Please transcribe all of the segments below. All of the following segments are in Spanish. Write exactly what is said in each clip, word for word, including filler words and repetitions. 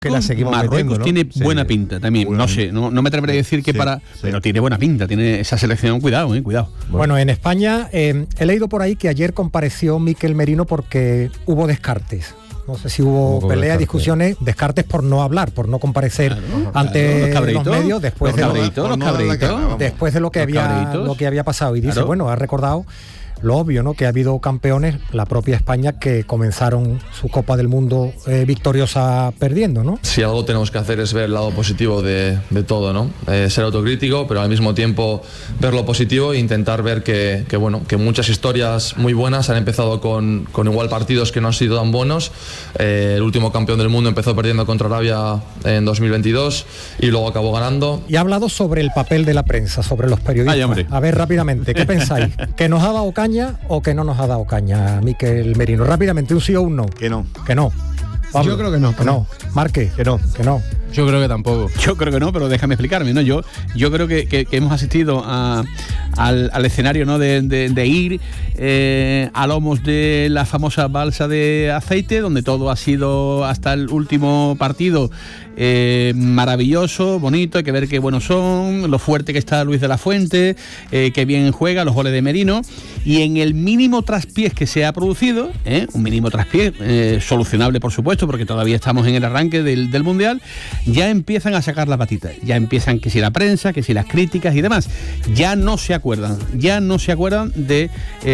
que la seguimos Marruecos metiendo, ¿no? tiene Sí. buena pinta también, Buena no sé, no, no me atreveré a decir que Sí, para, sí. pero tiene buena pinta, tiene esa selección, cuidado, eh, cuidado. Bueno, en España eh, he leído por ahí que ayer compareció Mikel Merino porque hubo descartes. No sé si hubo Hubo peleas, descartes. discusiones, descartes por no hablar, por no comparecer Claro, ante claro, los los, cabreitos, medios después los de lo, cabreitos, los por no dar la cabreitos. cara, vamos. después de lo que Los había cabreitos. lo que había pasado y dice, Claro. bueno, ha recordado lo obvio, ¿no? Que ha habido campeones, la propia España, que comenzaron su Copa del Mundo eh, victoriosa perdiendo, ¿no? Si algo tenemos que hacer es ver el lado positivo de, de todo, ¿no? Eh, ser autocrítico, pero al mismo tiempo ver lo positivo e intentar ver que, que, bueno, que muchas historias muy buenas han empezado con, con igual partidos que no han sido tan buenos. Eh, el último campeón del mundo empezó perdiendo contra Arabia en dos mil veintidós y luego acabó ganando. Y ha hablado sobre el papel de la prensa, sobre los periodistas. Ay, hombre. A ver, rápidamente, ¿qué pensáis? ¿Que nos ha dado caña o que no nos ha dado caña Mikel Merino? Rápidamente, un sí o un no. Que no. Que no. Pablo, Yo creo que no, Que no. Marque. Que no. Que no. Yo creo que tampoco. Yo creo que no, pero déjame explicarme, ¿no? Yo, yo creo que, que- que hemos asistido a- al, al escenario, ¿no? De, de- de ir eh, a lomos de la famosa balsa de aceite, donde todo ha sido hasta el último partido eh, maravilloso, bonito, hay que ver qué buenos son, lo fuerte que está Luis de la Fuente, eh, qué bien juega, los goles de Merino, y en el mínimo traspiés que se ha producido, ¿eh? un mínimo traspiés, eh, solucionable por supuesto, porque todavía estamos en el arranque del, del Mundial, ya empiezan a sacar la patita, ya empiezan que si la prensa, que si las críticas y demás, ya no se acuerdan, ya no se acuerdan de,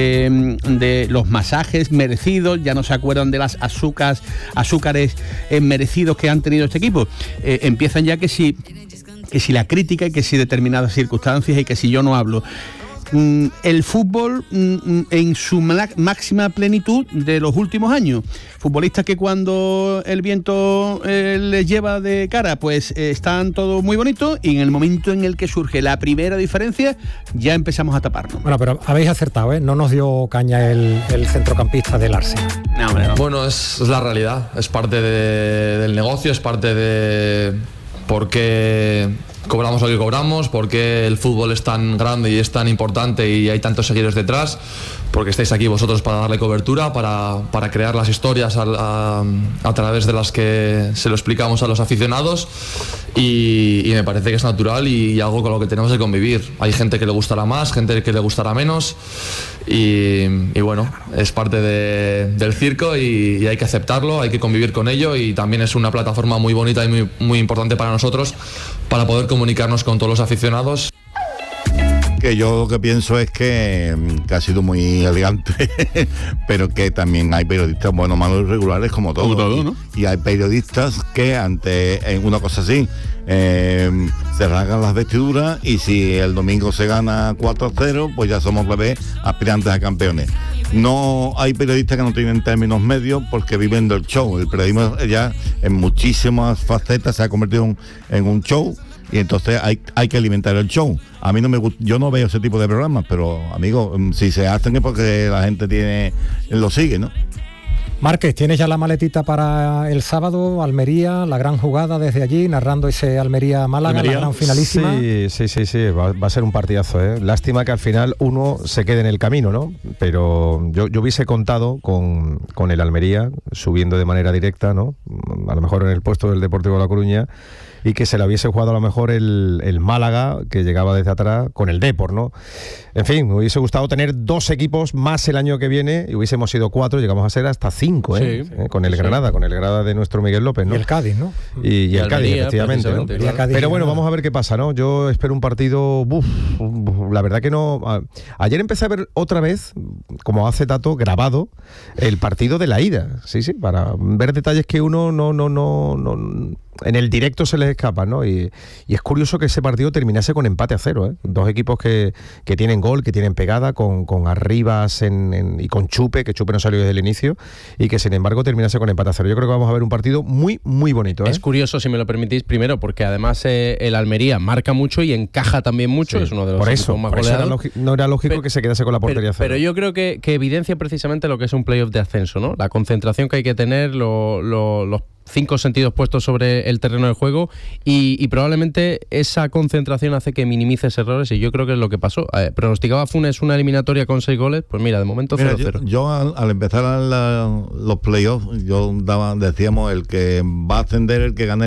eh, de los masajes merecidos, ya no se acuerdan de las azúcares, azúcares eh, merecidos que han tenido este equipo. Eh, empiezan ya que si, que si la crítica y que si determinadas circunstancias y que si yo no hablo. Mm, el fútbol mm, en su ma- máxima plenitud de los últimos años. Futbolistas que cuando el viento eh, les lleva de cara, pues eh, están todos muy bonitos, y en el momento en el que surge la primera diferencia, ya empezamos a taparnos. Bueno, pero habéis acertado, ¿eh? No nos dio caña el, el centrocampista del Arsenal. No, hombre, no. Bueno, es, es la realidad, es parte de- del negocio, es parte de por qué cobramos lo que cobramos, por qué el fútbol es tan grande y es tan importante y hay tantos seguidores detrás, porque estáis aquí vosotros para darle cobertura, para, para crear las historias a, a, a través de las que se lo explicamos a los aficionados, y, y me parece que es natural y, y algo con lo que tenemos que convivir. Hay gente que le gustará más, gente que le gustará menos, y, y bueno, es parte de- del circo y, y hay que aceptarlo, hay que convivir con ello, y también es una plataforma muy bonita y muy, muy importante para nosotros para poder comunicarnos con todos los aficionados. Que yo lo que pienso es que, mm, que ha sido muy elegante, pero que también hay periodistas buenos, malos y regulares como todos. Como todo, ¿no? Y, y hay periodistas que ante en una cosa así eh, se rasgan las vestiduras, y si el domingo se gana cuatro a cero, pues ya somos bebés aspirantes a campeones. No hay periodistas que no tienen términos medios porque viven del show. El periodismo ya en muchísimas facetas se ha convertido en, en un show. Y entonces hay, hay que alimentar el show. A mí no me gusta, yo no veo ese tipo de programas, pero amigo, si se hacen es porque la gente tiene, lo sigue, ¿no? Márquez, ¿tienes ya la maletita para el sábado? Almería, la gran jugada desde allí, narrando ese Almería-Málaga, la gran finalísima. Sí, sí, sí, sí, va, va a ser un partidazo, ¿eh? Lástima que al final uno se quede en el camino, ¿no? Pero yo, yo hubiese contado con, con el Almería subiendo de manera directa, ¿no? A lo mejor en el puesto del Deportivo de La Coruña, y que se le hubiese jugado a lo mejor el, el Málaga, que llegaba desde atrás, con el Depor, ¿no? En fin, me hubiese gustado tener dos equipos más el año que viene, y hubiésemos sido cuatro, llegamos a ser hasta cinco, ¿eh? Sí, ¿Eh? Con el sí. Granada, con el Granada de nuestro Miguel López, ¿no? Y el Cádiz, ¿no? Y, y Y el Cádiz, Almería, efectivamente, ¿no? precisamente, claro. Cádiz, Pero bueno, Granada. vamos a ver qué pasa, ¿no? Yo espero un partido... Uf, uf, la verdad que no... a- Ayer empecé a ver otra vez, como hace Tato, grabado, el partido de la ida. Sí, sí, para ver detalles que uno no... no, no, no en el directo se les escapa, ¿no? Y, y es curioso que ese partido terminase con empate a cero, ¿eh? Dos equipos que, que tienen gol, que tienen pegada, con, con Arribas en, en- y con Chupe, que Chupe no salió desde el inicio, y que sin embargo terminase con empate a cero. Yo creo que vamos a ver un partido muy, muy bonito, ¿eh? Es curioso, si me lo permitís, primero, porque además eh, el Almería marca mucho y encaja también mucho, Sí, es uno de los por equipos eso, más por eso era goleados. lógi- no era lógico Pe- que se quedase con la portería Pero, cero. pero yo creo que, que evidencia precisamente lo que es un playoff de ascenso, ¿no? La concentración que hay que tener, lo- lo- los cinco sentidos puestos sobre el terreno de juego y, y probablemente esa concentración hace que minimices errores y yo creo que es lo que pasó. Eh, pronosticaba Funes una eliminatoria con seis goles, pues mira, de momento cero cero. Yo, yo al, al empezar la, los playoffs, yo daba, decíamos el que va a ascender, el que gane